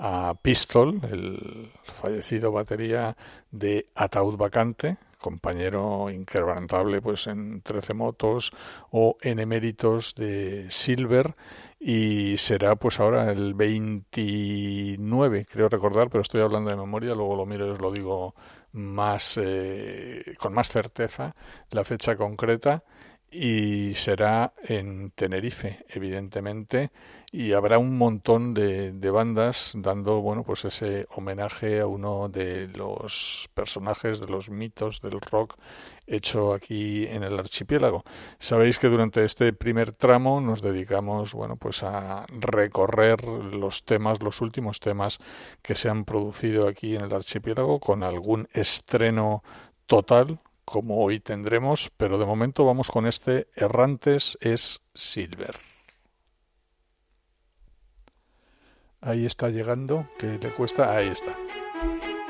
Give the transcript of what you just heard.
a Pistol, el fallecido batería de Ataúd Vacante, compañero inquebrantable pues en 13 motos o en eméritos de Silver, y será pues ahora el 29, creo recordar, pero estoy hablando de memoria, luego lo miro y os lo digo más con más certeza la fecha concreta, y será en Tenerife, evidentemente, y habrá un montón de bandas dando, bueno, pues ese homenaje a uno de los personajes, de los mitos del rock hecho aquí en el archipiélago. Sabéis que durante este primer tramo nos dedicamos, bueno, pues a recorrer los temas, los últimos temas que se han producido aquí en el archipiélago, con algún estreno total, como hoy tendremos, pero de momento vamos con este Errantes es Silver. Ahí está llegando, que le cuesta, ahí está.